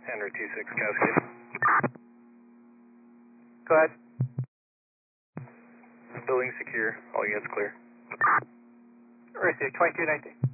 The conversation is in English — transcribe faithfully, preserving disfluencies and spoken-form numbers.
Henry two six Cascade. Go ahead. Building secure. All units clear. Receive twenty-two nineteen.